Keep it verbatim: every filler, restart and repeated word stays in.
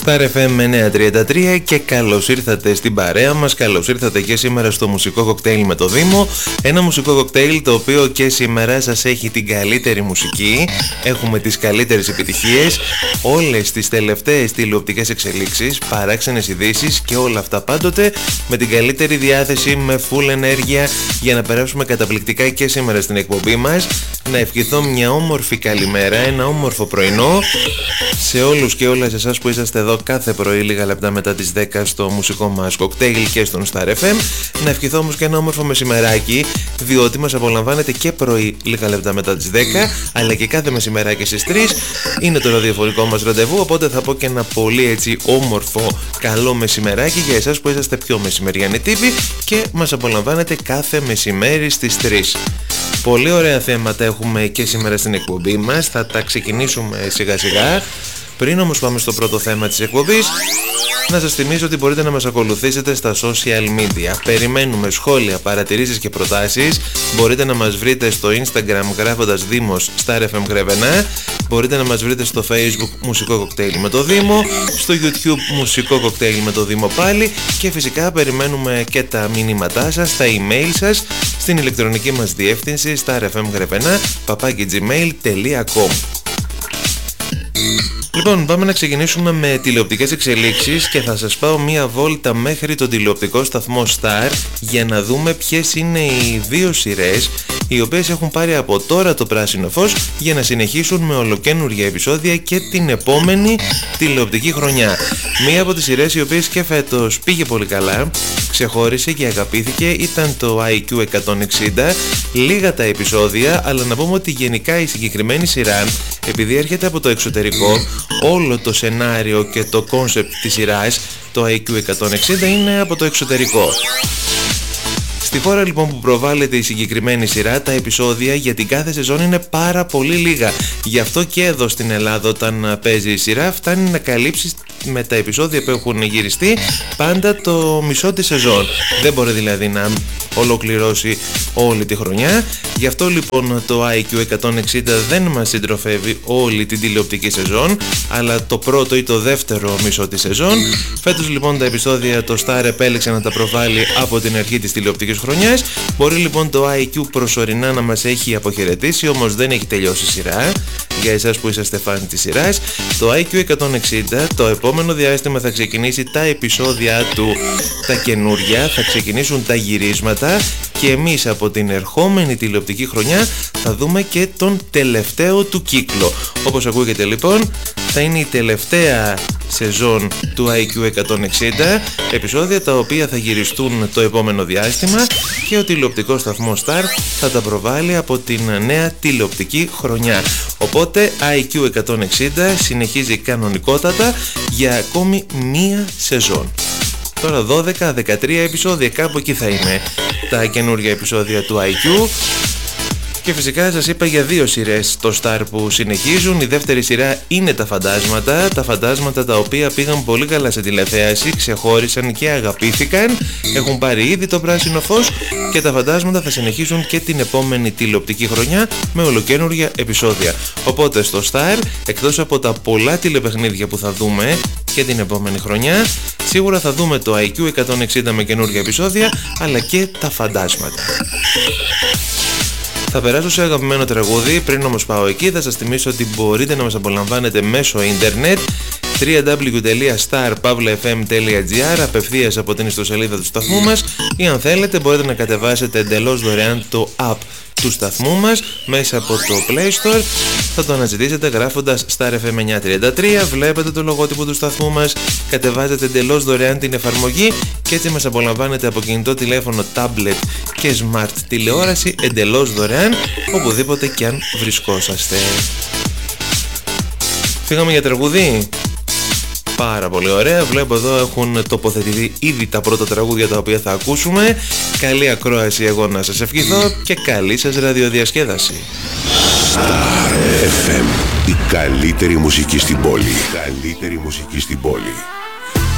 Star εφ εμ εννιακόσια τριάντα τρία και καλώς ήρθατε στην παρέα μας, καλώς ήρθατε και σήμερα στο μουσικό κοκτέιλ με το Δήμο. Ένα μουσικό κοκτέιλ το οποίο και σήμερα σας έχει την καλύτερη μουσική, έχουμε τις καλύτερες επιτυχίες, όλες τις τελευταίες τηλεοπτικές εξελίξεις, παράξενες ειδήσεις και όλα αυτά πάντοτε με την καλύτερη διάθεση, με full ενέργεια για να περάσουμε καταπληκτικά και σήμερα στην εκπομπή μας. Να ευχηθώ μια όμορφη καλημέρα, ένα όμορφο πρωινό σε όλους και όλες εσάς που είσαστε εδώ κάθε πρωί λίγα λεπτά μετά τις δέκα στο μουσικό μας κοκτέιλ και στον Star εφ εμ. Να ευχηθώ όμως και ένα όμορφο μεσημεράκι, διότι μας απολαμβάνετε και πρωί λίγα λεπτά μετά τις δέκα, αλλά και κάθε μεσημεράκι στις τρεις. Είναι το ραδιοφωνικό μας ραντεβού, οπότε θα πω και ένα πολύ έτσι όμορφο καλό μεσημεράκι για εσάς που είσαστε πιο μεσημεριανοί τύποι και μας απολαμβάνετε κάθε μεσημέρι στις τρεις. Πολύ ωραία θέματα έχουμε και σήμερα στην εκπομπή μας, θα τα ξεκινήσουμε σιγά σιγά. Πριν όμως πάμε στο πρώτο θέμα της εκπομπής, να σας θυμίσω ότι μπορείτε να μας ακολουθήσετε στα social media. Περιμένουμε σχόλια, παρατηρήσεις και προτάσεις. Μπορείτε να μας βρείτε στο Instagram γράφοντας Δήμος Star εφ εμ Γρεβενά. Μπορείτε να μας βρείτε στο Facebook Μουσικό Κοκτέιλ με το Δήμο, στο YouTube Μουσικό Κοκτέιλ με το Δήμο πάλι και φυσικά περιμένουμε και τα μηνύματά σας, τα email σας στην ηλεκτρονική μας διεύθυνση starfmgreveنا παπάκι gmail τελεία com. Λοιπόν, πάμε να ξεκινήσουμε με τηλεοπτικές εξελίξεις και θα σας πάω μία βόλτα μέχρι τον τηλεοπτικό σταθμό Star για να δούμε ποιες είναι οι δύο σειρές οι οποίες έχουν πάρει από τώρα το πράσινο φως για να συνεχίσουν με ολοκαίνουργια επεισόδια και την επόμενη τηλεοπτική χρονιά. Μία από τις σειρές οι οποίες και φέτος πήγε πολύ καλά, ξεχώρισε και αγαπήθηκε, ήταν το άι κιου εκατόν εξήντα. Λίγα τα επεισόδια, αλλά να πούμε ότι γενικά η συγκεκριμένη σειρά, επειδή έρχεται από το εξωτερικό, όλο το σενάριο και το κόνσεπτ της σειράς, το άι κιου εκατόν εξήντα, είναι από το εξωτερικό. Στη χώρα λοιπόν που προβάλλεται η συγκεκριμένη σειρά, τα επεισόδια για την κάθε σεζόν είναι πάρα πολύ λίγα. Γι' αυτό και εδώ στην Ελλάδα όταν παίζει η σειρά φτάνει να καλύψει με τα επεισόδια που έχουν γυριστεί πάντα το μισό της σεζόν. Δεν μπορεί δηλαδή να ολοκληρώσει όλη τη χρονιά. Γι' αυτό λοιπόν το άι κιου εκατόν εξήντα δεν μας συντροφεύει όλη την τηλεοπτική σεζόν, αλλά το πρώτο ή το δεύτερο μισό της σεζόν. Φέτος λοιπόν τα επεισόδια το Star επέλεξε να τα προβάλλει από την αρχή της τηλεοπτικής χρονιάς. Μπορεί λοιπόν το άι κιου προσωρινά να μας έχει αποχαιρετήσει, όμως δεν έχει τελειώσει η σειρά. Για εσάς που είσαστε φαν της σειράς, το άι κιου εκατόν εξήντα το επόμενο διάστημα θα ξεκινήσει τα επεισόδια του, τα καινούρια, θα ξεκινήσουν τα γυρίσματα και εμείς από την ερχόμενη τηλεοπτική χρονιά θα δούμε και τον τελευταίο του κύκλο. Όπως ακούγεται λοιπόν, θα είναι η τελευταία σεζόν του άι κιου εκατόν εξήντα, επεισόδια τα οποία θα γυριστούν το επόμενο διάστημα και ο τηλεοπτικός σταθμός Star θα τα προβάλλει από την νέα τηλεοπτική χρονιά. Οπότε άι κιου εκατόν εξήντα συνεχίζει κανονικότατα για ακόμη μία σεζόν. Τώρα δώδεκα δεκατρία επεισόδια, κάπου εκεί θα είναι τα καινούργια επεισόδια του άι κιου. Και φυσικά σας είπα για δύο σειρές στο Star που συνεχίζουν. Η δεύτερη σειρά είναι τα φαντάσματα. Τα φαντάσματα τα οποία πήγαν πολύ καλά σε τηλεθέαση, ξεχώρισαν και αγαπήθηκαν. Έχουν πάρει ήδη το πράσινο φως και τα φαντάσματα θα συνεχίσουν και την επόμενη τηλεοπτική χρονιά με ολοκαίνουργια επεισόδια. Οπότε στο Star, εκτός από τα πολλά τηλεπαιχνίδια που θα δούμε και την επόμενη χρονιά, σίγουρα θα δούμε το άι κιου εκατόν εξήντα με καινούργια επεισόδια, αλλά και τα φαντάσματα. Θα περάσω σε αγαπημένο τραγούδι, πριν όμως πάω εκεί θα σας θυμίσω ότι μπορείτε να μας απολαμβάνετε μέσω ίντερνετ double-u double-u double-u τελεία star pavla f m τελεία g r απευθείας από την ιστοσελίδα του σταθμού μας ή αν θέλετε μπορείτε να κατεβάσετε εντελώς δωρεάν το app του σταθμού μας μέσα από το Play Store. Θα το αναζητήσετε γράφοντας Star εφ εμ εννιακόσια τριάντα τρία, βλέπετε το λογότυπο του σταθμού μας, κατεβάζετε εντελώς δωρεάν την εφαρμογή και έτσι μας απολαμβάνετε από κινητό τηλέφωνο, tablet και smart τηλεόραση εντελώς δωρεάν οπουδήποτε και αν βρισκόσαστε. Φύγαμε για τραγουδί. Πάρα πολύ ωραία, βλέπω εδώ έχουν τοποθετηθεί ήδη τα πρώτα τραγούδια τα οποία θα ακούσουμε. Καλή ακρόαση εγώ να σας ευχηθώ και καλή σας ραδιοδιασκέδαση. Star εφ εμ, η καλύτερη μουσική στην πόλη. Η καλύτερη μουσική στην πόλη.